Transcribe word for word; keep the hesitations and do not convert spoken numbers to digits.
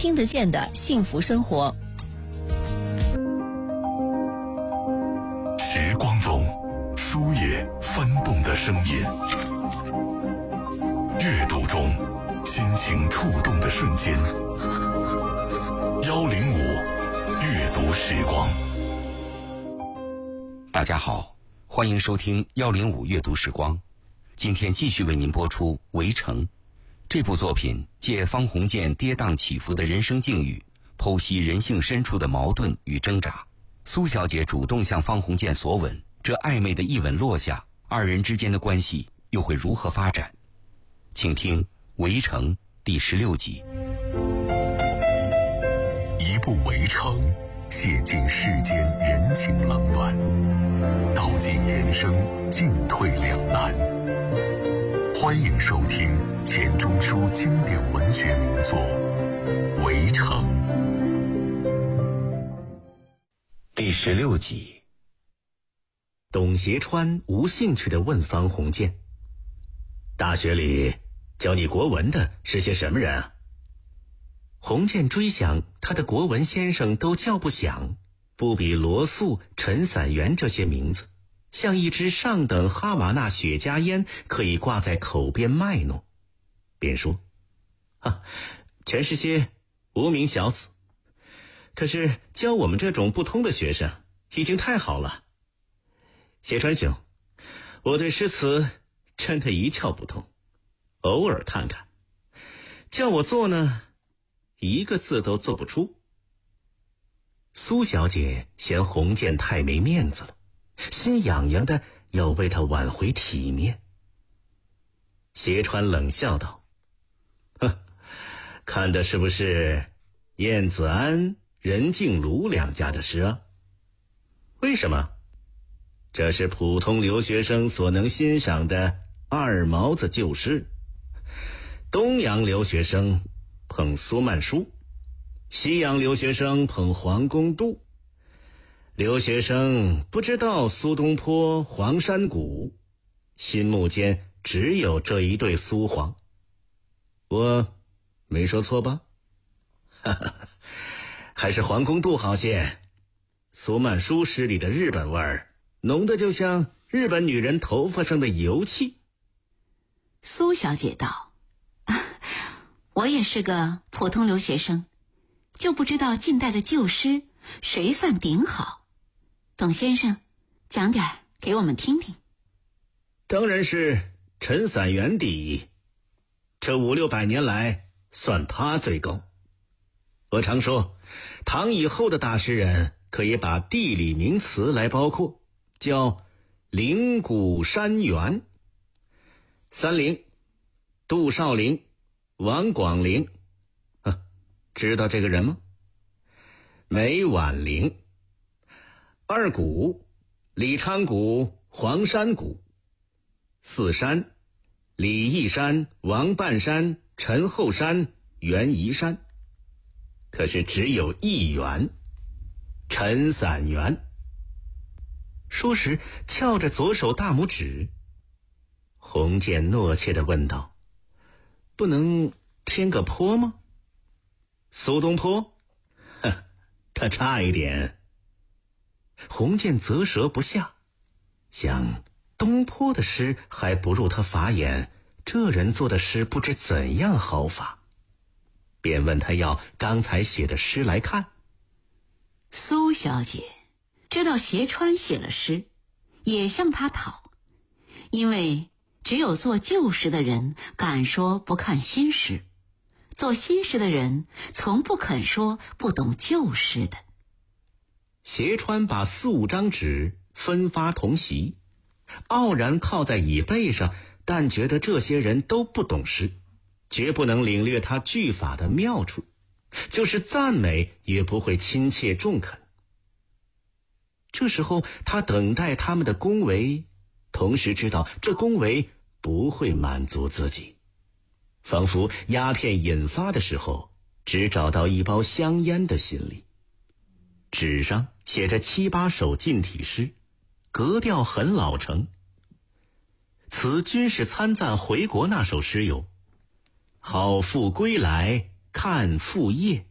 听得见的幸福生活。 时光中书页翻动的声音，阅读中心情触动的瞬间。幺零五阅读时光。 大家好，欢迎收听幺零五阅读时光。今天继续为您播出《围城》这部作品，借方鸿渐跌宕起伏的人生境遇，剖析人性深处的矛盾与挣扎。苏小姐主动向方鸿渐索吻，这暧昧的一吻落下，二人之间的关系又会如何发展？请听《围城》第十六集。 一部《围城》，写尽世间人情冷暖，道尽人生进退两难。欢迎收听钱钟书经典文学名作《围城》 第十六集。 董协川无兴趣地问方鸿渐：大学里教你国文的是些什么人啊？鸿渐追想他的国文先生都叫不响，不比罗素、陈散元这些名字，像一支上等哈瓦那雪茄烟可以挂在口边卖弄，便说：啊，全是些无名小子。可是教我们这种不通的学生已经太好了。协川兄，我对诗词真的一窍不通，偶尔看看，叫我做呢，一个字都做不出。苏小姐嫌鸿渐太没面子了，心痒痒的要为他挽回体面。协川冷笑道：哼，看的是不是晏子安、任敬庐两家的诗啊？为什么？这是普通留学生所能欣赏的二毛子旧诗。东洋留学生捧苏曼殊，西洋留学生捧黄公度。留学生不知道苏东坡、黄山谷，心目间只有这一对苏黄。我没说错吧？哈哈，还是黄公度好些。苏曼殊诗里的日本味儿浓得就像日本女人头发上的油漆。 苏小姐道：我也是个普通留学生，就不知道近代的旧诗谁算顶好。董先生，讲点给我们听听。 当然是陈散元第一，这五六百年来算他最高。我常说，唐以后的大诗人可以把地理名词来包括，叫灵谷山原。三陵，杜少陵、王广陵，啊，知道这个人吗？梅婉陵。二谷，李昌谷、黄山谷。四山，李义山、王半山、陈后山、袁宜山。可是只有一员，陈散元。说时翘着左手大拇指。鸿渐懦怯地问道：不能添个坡吗？苏东坡？哼，他差一点。鸿渐啧舌不下，想东坡的诗还不入他法眼，这人做的诗不知怎样好法，便问他要刚才写的诗来看。 苏小姐知道协川写了诗，也向他讨，因为只有做旧诗的人敢说不看新诗，做新诗的人从不肯说不懂旧诗的。 协川把四五张纸分发同席，傲然靠在椅背上，但觉得这些人都不懂诗，绝不能领略他句法的妙处，就是赞美也不会亲切中肯。这时候他等待他们的恭维，同时知道这恭维不会满足自己，仿佛鸦片引发的时候只找到一包香烟的心理。纸上写着七八首近体诗，格调很老成。此军事参赞回国那首诗有：好赋归来看复夜，